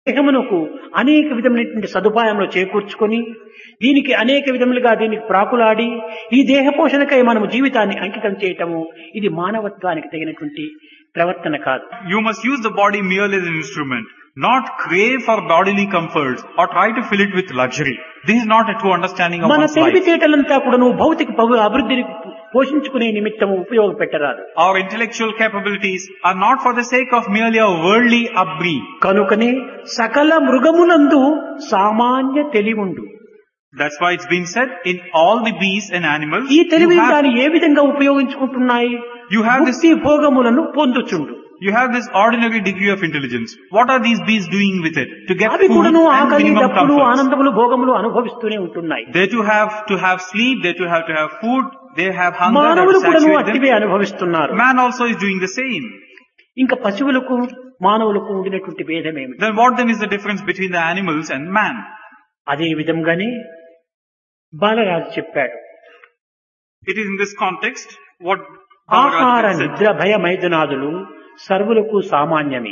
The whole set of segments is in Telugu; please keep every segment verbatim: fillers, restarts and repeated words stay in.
దేహమునకు అనేక విధమైనటువంటి సదుపాయంలో చేకూర్చుకొని దీనికి అనేక విధములుగా దీనికి ప్రాకులాడి ఈ దేహ పోషణకై మనము జీవితాన్ని అంకితం చేయటము ఇది మానవత్వానికి తగినటువంటి ప్రవర్తన కాదు. You must use the body merely as an instrument, not crave for bodily comforts or try to fill it with luxury. This is not a true understanding of మన one's life. తెలివితేటలంతా కూడాను భౌతిక పౌ- అభివృద్ధిని పోషించుకునే నిమిత్తము ఉపయోగపెట్టరాదు. Our intellectual capabilities are not for the sake of merely a worldly upbringing. కనుకనే సకల మృగమునందు సామాన్య తెలివుండు. That's why it's been said in all the beasts and animals, ఈ you తెలివిని have, దాన్ని ఏ విధంగా ఉపయోగించుకుంటున్నాయి? you have this ముక్తి భోగములను పొందుచుండు. You have this ordinary degree of intelligence. What are these beasts doing with it? To get అవి food కూడాను and ఆకలి minimum దప్పులు comforts. ఆనందములు భోగములు అనుభవిస్తూనే ఉంటున్నాయి. They too have to have sleep, they too have to have food, they have hunger that మానవులు కూడాను saturates అట్టివే them. అనుభవిస్తున్నారు. Man also is doing the same. ఇంకా పశువులకు మానవులకు ఉండినటువంటి భేదమేమి? Then what then is the difference between the animals and man? అదే విధంగానే బాలరాజు చెప్పాడు, It is in this context what ఆహార Balaraj said. నిద్ర భయ మైదునాదులు సర్వులకు సామాన్యమే.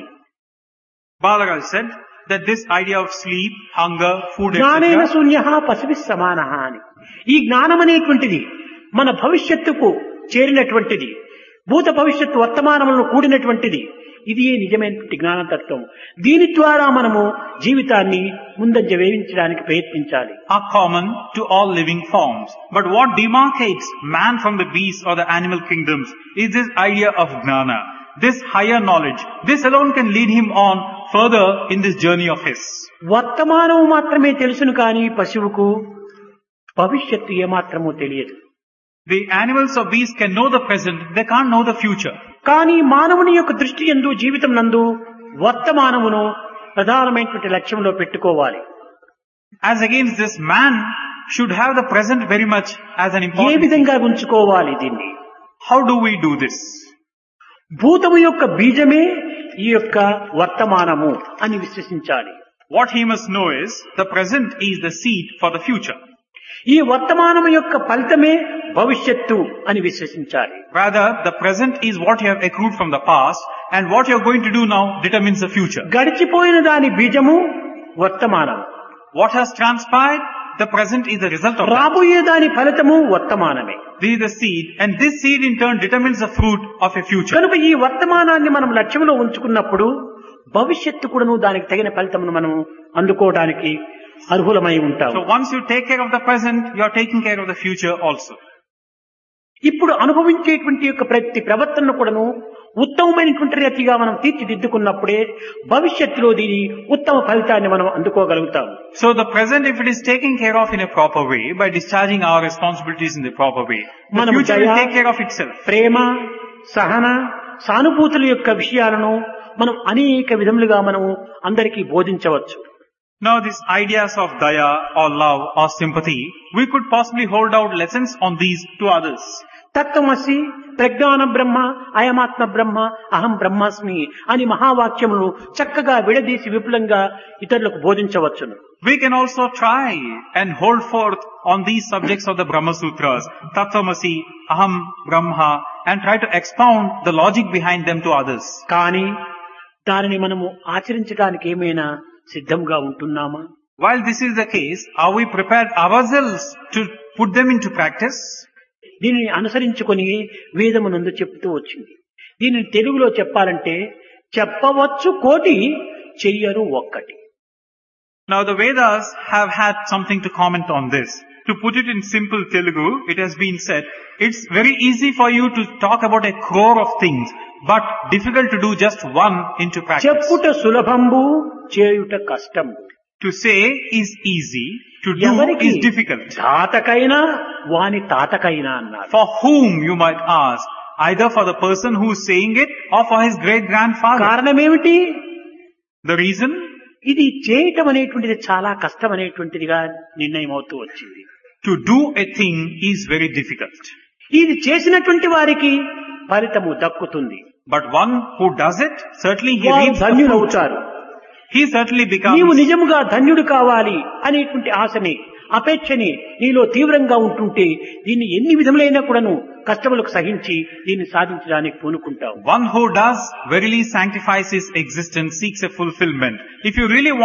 Balaraj said that this idea of sleep, hunger, food, జ్ఞానేన et cetera శూన్య పశువి సమాన అని. ఈ జ్ఞానం అనేటువంటిది మన భవిష్యత్తుకు చేరినటువంటిది, భూత భవిష్యత్తు వర్తమానములను కూడినటువంటిది. ఇది నిజమైనటువంటి జ్ఞానతత్వం. దీని ద్వారా మనము జీవితాన్ని ముందంజ వేయించడానికి ప్రయత్నించాలి. are common to all living forms. But what demarcates man from the beasts or the animal kingdoms is this idea of gnana, this higher knowledge. This alone can lead him on further in this journey of his. వర్తమానము మాత్రమే తెలుసును కానీ పశువుకు భవిష్యత్తు ఏమాత్రమూ తెలియదు. The animals or beasts can know the present, they can't know the future. కానీ మానవుని యొక్క దృష్టి యందు జీవితం నందు వర్తమానమును ప్రధానమైనటువంటి లక్ష్యంలో పెట్టుకోవాలి. As against this, man should have the present very much as an A important thing. విధంగా ఉంచుకోవాలి దీన్ని? How do we do this? భూతము యొక్క బీజమే ఈ యొక్క వర్తమానము అని విశ్వసించాలి. What he must know is, the present is the seed for the future. ఈ వర్తమానము యొక్క ఫలితమే భవిష్యత్తు అని విశ్వసించాలి. Rather, the present is what you have accrued from the past, and what you are going to do now determines the future. గడిచిపోయిన దాని బీజము వర్తమానం, What has transpired, the present is the result of that. రాబోయే దాని ఫలితము వర్తమానమే. This is the seed, and this seed in turn determines the fruit of a future. కనుక ఈ వర్తమానాన్ని మనం లక్ష్యంలో ఉంచుకున్నప్పుడు భవిష్యత్తు కూడాను దానికి తగిన ఫలితమును మనం అందుకోవడానికి అర్హులమై ఉంటాం. So once you take care of the present, you are taking care of the future also. ఇప్పుడు అనుభవించేటువంటి యొక్క ప్రతి ప్రవర్తనను కూడాను ఉత్తమమైనటువంటి రీతిగా మనం తీర్చిదిద్దుకున్నప్పుడే భవిష్యత్తులో దీని ఉత్తమ ఫలితాన్ని మనం అందుకోగలుగుతాం. So the present, if it is taken care of in a proper way, by discharging our responsibilities in the proper way, the మనము future will దయ, take care of itself. ప్రేమ, సహన, సానుభూతుల యొక్క విషయాలను మనం అనేక విధములుగా మనము అందరికీ బోధించవచ్చు. Now these ideas of daya or love or sympathy, we could possibly hold out lessons on these to others. తత్వమసి, ప్రజ్ఞాన బ్రహ్మ, అయమాత్మ బ్రహ్మ, అహం బ్రహ్మాస్మి అని మహావాక్యములు చక్కగా విడదీసి విపులంగా ఇతరులకు బోధించవచ్చును. We can also try and hold forth on these subjects of the Brahma Sutras, Tattvamasi, Aham, Brahma, and try to expound the logic behind them to others. కానీ దానిని మనము ఆచరించడానికి ఏమైనా సిద్ధంగా ఉంటున్నామా? While this is the case, are we prepared ourselves to put them into practice? దీనిని అనుసరించుకొని వేదమునందు చెప్తూ వచ్చింది. దీనిని తెలుగులో చెప్పాలంటే చెప్పవచ్చు కోటి, చెయ్యరు ఒక్కటి. Now the Vedas have had something to comment on this. To put it in simple Telugu, it has been said, it's very easy for you to talk about a crore of things, but difficult to do just one into practice. చెప్పుట సులభంబు, చేయుట కష్టం. To say is easy, to do ఎవరికి is difficult. తాతకైనా వాని తాతకైనా అన్నారు. For whom, you might ask, either for the person who is saying it or for his great grandfather. కారణమేమిటి? The reason? ఇది చేయటం అనేటువంటిది చాలా కష్టం అనేటువంటిదిగా నిర్ణయం అవుతూ వచ్చింది. To do a thing is very difficult. ఇది చేసినటువంటి వారికి ఫలితము దక్కుతుంది. But one who does it, certainly he వారు reaps the fruit. ధన్యులవుతారు. He certainly becomes. నీవు నిజముగా ధన్యుడు కావాలి అనేటువంటి ఆశని, అపేక్షని నీలో తీవ్రంగా ఉంటుంటే దీన్ని ఎన్ని విధములైనా కూడాను కష్టములకు సహించి దీన్ని సాధించడానికి పూనుకుంటావు. One who does verily sanctifies his existence, seeks a fulfillment. If you really want